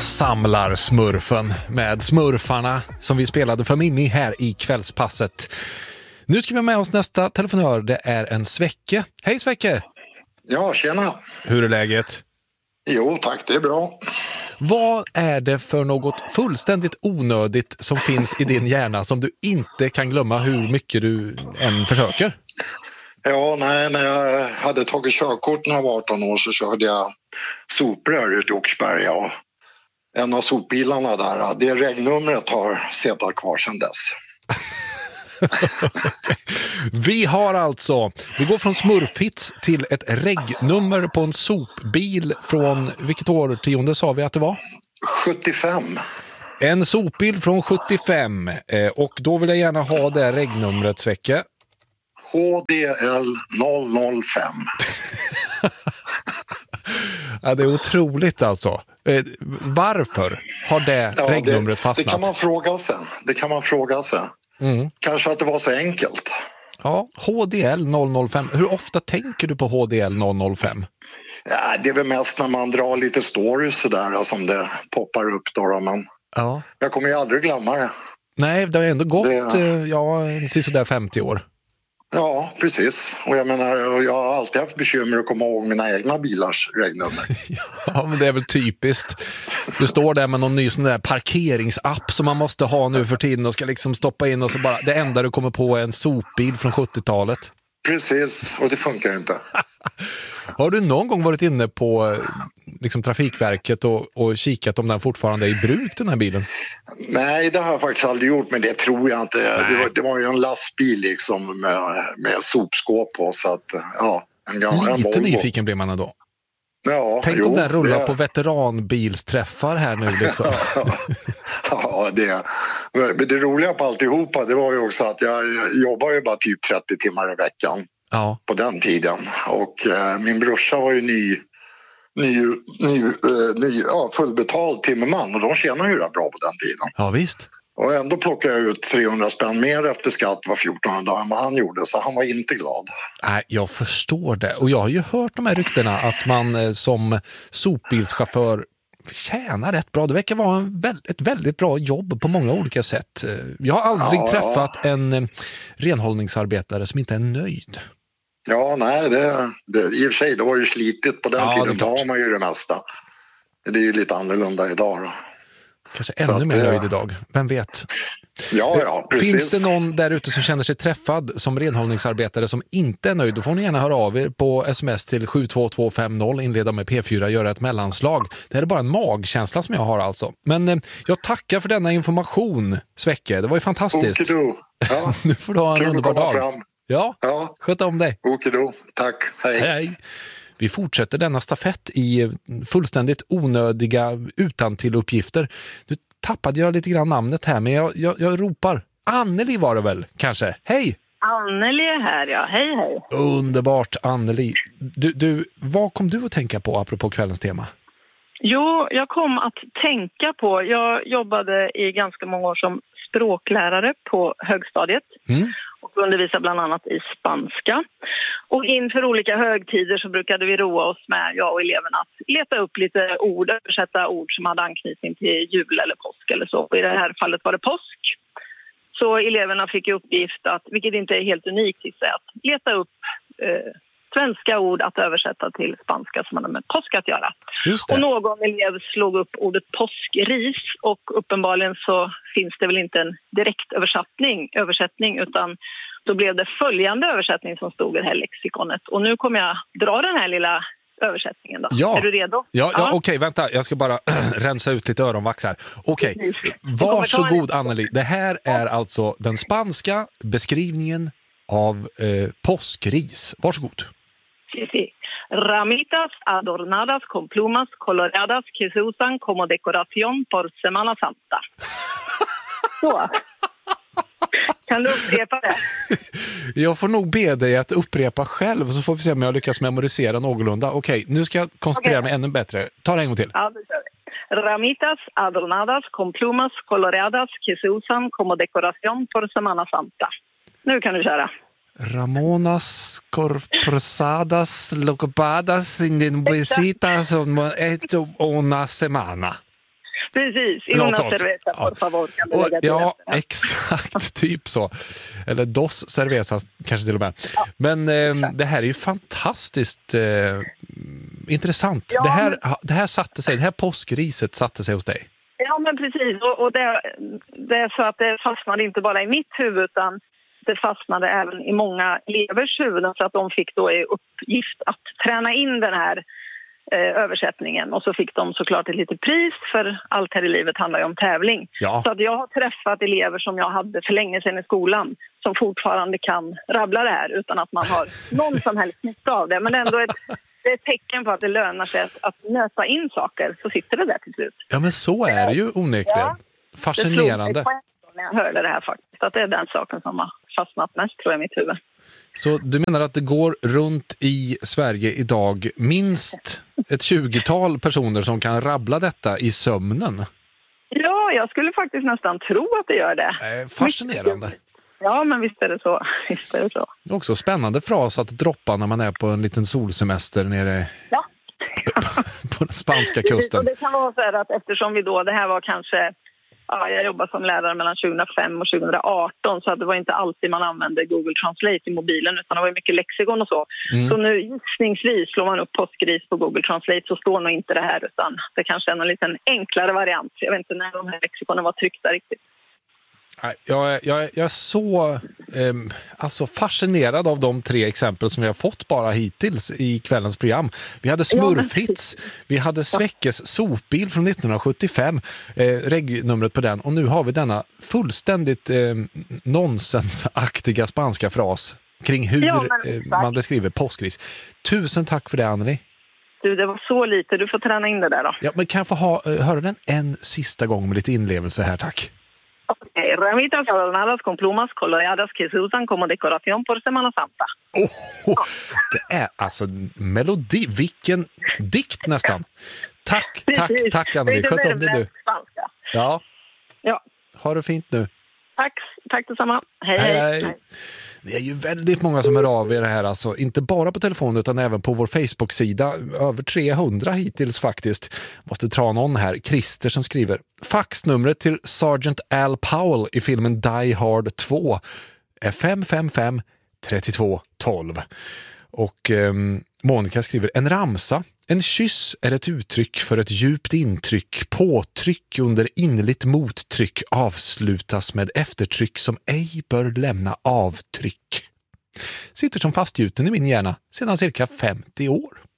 Samlarsmurfen med smurfarna som vi spelade för Mimmi här i kvällspasset. Nu ska vi med oss nästa telefonör. Det är en Svecke. Hej Svecke! Ja, tjena. Hur är läget? Jo, tack, det är bra. Vad är det för något fullständigt onödigt som finns i din hjärna som du inte kan glömma hur mycket du än försöker? Ja, när jag hade tagit körkort när jag var 18 år så körde jag soprör ut i Oxberga och en av sopbilarna där, det regnumret har suttit kvar sedan dess. Vi går från smurfhits till ett regnummer på en sopbil från, vilket årtionde sa vi att det var? 75. En sopbil från 75 och då vill jag gärna ha det regnumret, Svecke. HDL 005. Ja, det är otroligt alltså. Varför har det regnumret fastnat? Det kan man fråga sig. Mm. Kanske att det var så enkelt. Ja, HDL 005. Hur ofta tänker du på HDL 005? Ja, det är väl mest när man drar lite stories sådär som det poppar upp då. Men jag kommer ju aldrig glömma det. Nej, det har ändå gått sådär 50 år. Ja, precis. Och jag menar, jag har alltid haft bekymmer att komma ihåg mina egna bilars regnummer. Ja, men det är väl typiskt. Du står där med någon ny sån där parkeringsapp som man måste ha nu för tiden och ska liksom stoppa in och så bara, det enda du kommer på är en sopbil från 70-talet. Precis, och det funkar inte. Har du någon gång varit inne på liksom Trafikverket och kikat om den fortfarande är i bruk, den här bilen? Nej, det har jag faktiskt aldrig gjort, men det tror jag inte. Det var ju en lastbil liksom med sopskåp på, så att lite nyfiken blir man ändå. Ja, tänk om den rullar på veteranbilsträffar här nu liksom. Ja, det roliga på alltihopa, det var ju också att jag jobbar ju bara typ 30 timmar i veckan på den tiden. Och min brorsa var ju fullbetald timmerman och de tjänar ju bra på den tiden. Ja, visst. Och ändå plockade jag ut 300 spänn mer efter skatt var 14 dagar än vad han gjorde, så han var inte glad. Nej, jag förstår det. Och jag har ju hört de här ryktena att man som sopbilschaufför tjänar rätt bra. Det verkar vara ett väldigt bra jobb på många olika sätt. Jag har aldrig träffat en renhållningsarbetare som inte är nöjd. Ja, nej, det i och för sig, det var ju slitigt på den tiden. Då har man ju det mesta. Det är ju lite annorlunda idag då. Kanske ännu mer nöjd idag, vem vet? Ja, precis. Finns det någon där ute som känner sig träffad som renhållningsarbetare som inte är nöjd, då får ni gärna höra av er på sms till 72250, inleda med P4, göra ett mellanslag. Det här är bara en magkänsla som jag har alltså. Men jag tackar för denna information, Svecke. Det var ju fantastiskt. Ja. Nu får du ha en underbar dag. Ja, sköt om dig. Okido, tack. Hej. Vi fortsätter denna stafett i fullständigt onödiga utantilluppgifter. Nu tappade jag lite grann namnet här, men jag ropar. Anneli var det väl, kanske? Hej! Anneli är här, ja. Hej. Underbart, Anneli. Du, vad kom du att tänka på apropå kvällens tema? Jo, jag kom att tänka på... Jag jobbade i ganska många år som språklärare på högstadiet. Och undervisade bland annat i spanska. Och inför olika högtider så brukade vi roa oss med, jag och eleverna, att leta upp lite ord, översätta ord som hade anknytning till jul eller påsk eller så. Och i det här fallet var det påsk. Så eleverna fick i uppgift att, vilket inte är helt unikt i sig, att leta upp svenska ord att översätta till spanska som hade med påsk att göra. Och någon elev slog upp ordet påskris och uppenbarligen så finns det väl inte en direkt översättning utan då blev det följande översättning som stod i det här lexikonet. Och nu kommer jag dra den här lilla översättningen då. Ja. Är du redo? Ja. Okej, vänta. Jag ska bara rensa ut lite öronvax här. Okej, varsågod Anneli. Det här är alltså den spanska beskrivningen av påskris. Varsågod. Sí. Ramitas adornadas con plumas coloradas que se usan como decoración por Semana Santa. Så. Kan du upprepa det? Jag får nog be dig att upprepa själv så får vi se om jag lyckas memorisera någorlunda. Okej, nu ska jag koncentrera mig ännu bättre. Ta det en gång till. Ja, det kör vi. Ramitas adornadas con plumas coloradas que se usan como decoración por Semana Santa. Nu kan du köra. Ramonas corporadas locupadas in den visitas una semana. Precis, i una cerveza, por favor. Kan du lägga till ja, det. exakt, typ så. Eller dos cervezas kanske till och med. Ja. Men det här är ju fantastiskt intressant. Ja, det här satte sig, det här påskriset satte sig hos dig. Ja, men precis. Och det är så att det fastnade inte bara i mitt huvud, utan det fastnade även i många elevers huvuden, för att de fick då i uppgift att träna in den här översättningen. Och så fick de såklart ett litet pris, för allt här i livet handlar ju om tävling. Ja. Så att jag har träffat elever som jag hade för länge sedan i skolan som fortfarande kan rabbla det här utan att man har någon som helst nytta av det. Men ändå det är ett tecken på att det lönar sig att nöta in saker, så sitter det där till slut. Ja, men så är det ju onekligen. Ja, fascinerande. Det när jag hörde det här faktiskt, att det är den saken som har fastnat mest, tror jag, i mitt huvud. Så du menar att det går runt i Sverige idag minst ett 20-tal personer som kan rabbla detta i sömnen? Ja, jag skulle faktiskt nästan tro att det gör det. Fascinerande. Ja, men visst är det så. Visst är det så. Det är också spännande fras att droppa när man är på en liten solsemester nere på den spanska kusten. Och det kan vara så här att eftersom det här var kanske... Ja, jag jobbade som lärare mellan 2005 och 2018, så att det var inte alltid man använde Google Translate i mobilen, utan det var mycket lexikon och så. Så nu gissningsvis slår man upp påskgris på Google Translate, så står nog inte det här, utan det kanske är en liten enklare variant. Jag vet inte när de här lexikonen var tryckta riktigt. Jag är så fascinerad av de 3 exempel som vi har fått bara hittills i kvällens program. Vi hade Smurfhits, vi hade Sveckes sopbil från 1975, regnumret på den, och nu har vi denna fullständigt nonsensaktiga spanska fras kring hur man beskriver påskgris. Tusen tack för det, Anneli. Du, det var så lite. Du får träna in det där då. Ja, men kan jag få höra den en sista gång med lite inlevelse här, tack. Okay. Ramitas adornadas con plumas coloreadas que se usan como decoración por Semana Santa. Det är alltså melodi. Vilken dikt nästan. Tack Anneli. Sköt om dig nu. Ja. Ha det fint nu. Tack detsamma. Hej. Det är ju väldigt många som hör av er här, alltså, inte bara på telefon utan även på vår Facebook-sida. Över 300 hittills faktiskt. Måste dra någon här. Christer som skriver: faxnumret till Sergeant Al Powell i filmen Die Hard 2 är 555 32 12. Och Monica skriver: en ramsa. En kyss är ett uttryck för ett djupt intryck. Påtryck under innerligt mottryck avslutas med eftertryck som ej bör lämna avtryck. Sitter som fastgjuten i min hjärna sedan cirka 50 år.